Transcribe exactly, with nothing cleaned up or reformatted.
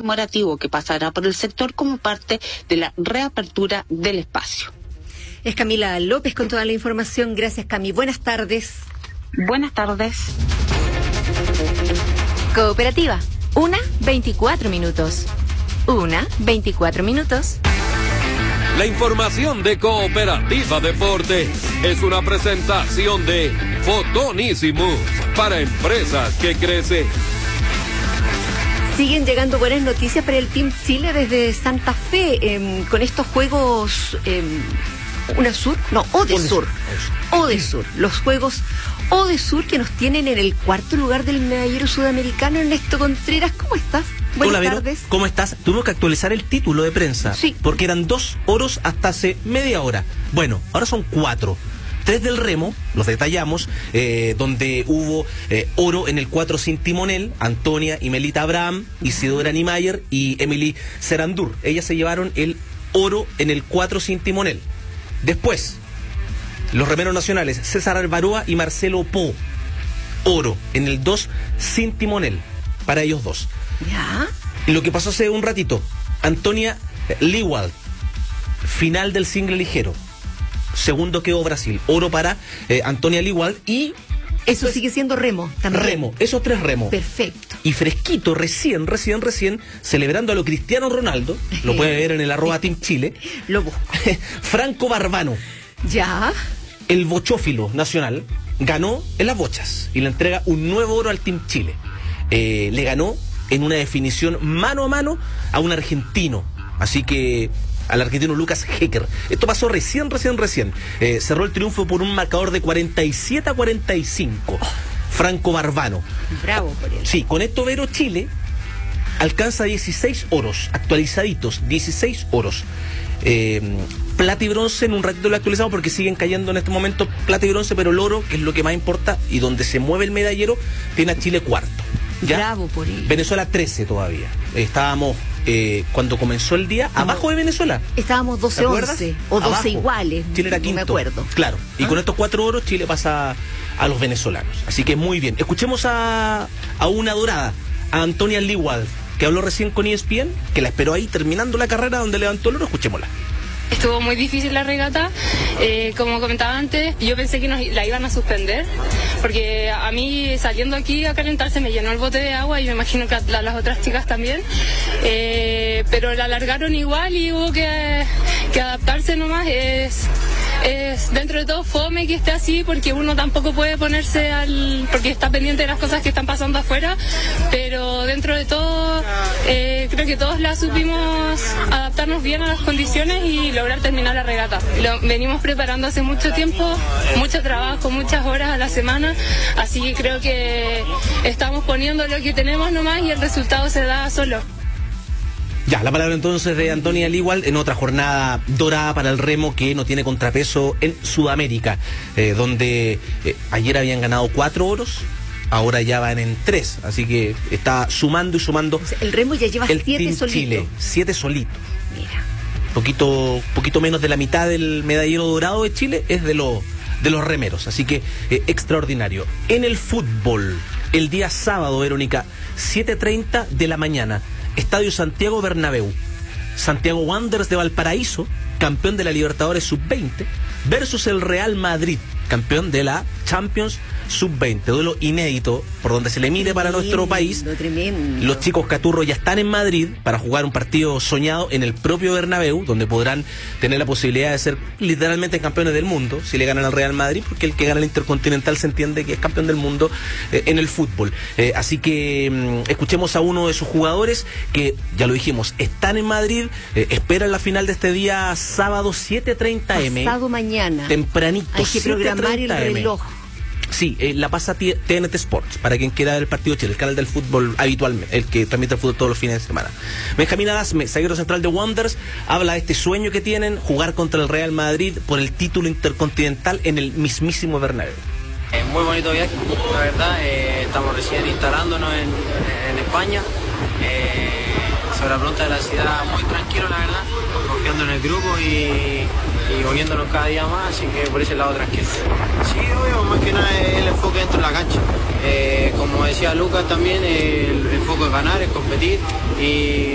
conmemorativo que pasará por el sector como parte de la reapertura del espacio. Es Camila López con toda la información. Gracias, Cami. Buenas tardes. Buenas tardes. Cooperativa, una veinticuatro minutos. Una veinticuatro minutos. La información de Cooperativa Deporte es una presentación de Fotonísimo para empresas que crecen. Siguen llegando buenas noticias para el Team Chile desde Santa Fe eh, con estos juegos eh, UNASUR, no, ODESUR, ODESUR, los juegos ODESUR que nos tienen en el cuarto lugar del medallero sudamericano. Ernesto Contreras, ¿cómo estás? Buenas Hola, Vero, tardes. ¿Cómo estás? Tuvimos que actualizar el título de prensa. Sí. Porque eran dos oros hasta hace media hora. Bueno, ahora son cuatro. Tres del remo, los detallamos, eh, donde hubo eh, oro en el cuatro sin timonel, Antonia y Melita Abraham, Isidora Niemeyer y Emily Serandur. Ellas se llevaron el oro en el cuatro sin timonel. Después, los remeros nacionales, César Alvaroa y Marcelo Po, oro en el dos sin timonel, para ellos dos. Ya. Y lo que pasó hace un ratito, Antonia Lewald, final del single ligero. Segundo quedó Brasil, oro para eh, Antonia Lewald y... Eso pues, sigue siendo remo también. Remo, esos tres remos. Perfecto. Y fresquito, recién, recién, recién, celebrando a lo Cristiano Ronaldo, lo puede ver en el arroba Team Chile. Lo busco. Franco Barbano, Ya. el bochófilo nacional, ganó en las bochas y le entrega un nuevo oro al Team Chile. Eh, le ganó en una definición mano a mano a un argentino. Así que al argentino Lucas Hecker. Esto pasó recién, recién, recién. Eh, cerró el triunfo por un marcador de cuarenta y siete a cuarenta y cinco. Franco Barbano. Bravo por él. Sí, con esto Vero, Chile alcanza dieciséis oros, actualizaditos, dieciséis oros. Eh, plata y bronce, en un ratito lo actualizamos porque siguen cayendo en este momento plata y bronce, pero el oro, que es lo que más importa y donde se mueve el medallero, tiene a Chile cuarto. ¿Ya? Bravo por él. Venezuela trece todavía. Estábamos, eh, cuando comenzó el día, No. abajo de Venezuela. Estábamos doce once o doce Abajo. iguales. Chile era no quinto. me acuerdo. Claro. Y ¿Ah? con estos cuatro oros, Chile pasa a los venezolanos. Así que muy bien. Escuchemos a, a una dorada, a Antonia Lewald, que habló recién con E S P N, que la esperó ahí terminando la carrera donde levantó el oro. Escuchémosla. Estuvo muy difícil la regata, eh, como comentaba antes, yo pensé que nos la iban a suspender, porque a mí saliendo aquí a calentarse me llenó el bote de agua y me imagino que a la- las otras chicas también, eh, pero la alargaron igual y hubo que, que adaptarse nomás. Es, es dentro de todo fome que esté así, porque uno tampoco puede ponerse al, porque está pendiente de las cosas que están pasando afuera, pero dentro de todo eh, creo que todos la supimos adaptarnos bien a las condiciones y lograr terminar la regata. Lo venimos preparando hace mucho tiempo, mucho trabajo, muchas horas a la semana, así que creo que estamos poniendo lo que tenemos nomás y el resultado se da solo. Ya, la palabra entonces de Antonia Lewald en otra jornada dorada para el remo que no tiene contrapeso en Sudamérica, eh, donde eh, ayer habían ganado cuatro oros, ahora ya van en tres, así que está sumando y sumando. O sea, el remo ya lleva el siete Team solitos. Chile, siete solitos. Mira. Poquito, poquito menos de la mitad del medallero dorado de Chile es de, lo, de los remeros, así que eh, extraordinario. En el fútbol, el día sábado, Verónica, siete treinta de la mañana, Estadio Santiago Bernabéu. Santiago Wanderers de Valparaíso, campeón de la Libertadores sub veinte, versus el Real Madrid, campeón de la Champions sub veinte. Duelo inédito por donde se le mire para nuestro país. Tremendo. Los chicos caturros ya están en Madrid para jugar un partido soñado en el propio Bernabéu, donde podrán tener la posibilidad de ser literalmente campeones del mundo si le ganan al Real Madrid, porque el que gana el Intercontinental se entiende que es campeón del mundo eh, en el fútbol. Eh, así que mmm, escuchemos a uno de sus jugadores que, ya lo dijimos, están en Madrid, eh, esperan la final de este día sábado siete treinta eme. Pasado mañana. Tempranito, Hay que programar el siete treinta eme. reloj. Sí, eh, la pasa T N T Sports, para quien quiera ver el partido de Chile, el canal del fútbol habitualmente, el que transmite el fútbol todos los fines de semana. Benjamín Adasme, zaguero central de Wanderers, habla de este sueño que tienen, jugar contra el Real Madrid por el título intercontinental en el mismísimo Bernabéu. Eh, muy bonito viaje, la verdad, eh, estamos recién instalándonos en, en España. Eh, sobre la pregunta de la ciudad, muy tranquilo, la verdad, confiando en el grupo y, y uniéndonos cada día más, así que por ese lado tranquilo. Sí, obvio, más que nada es el enfoque dentro de la cancha. Eh, como decía Lucas también, el enfoque es ganar, es competir y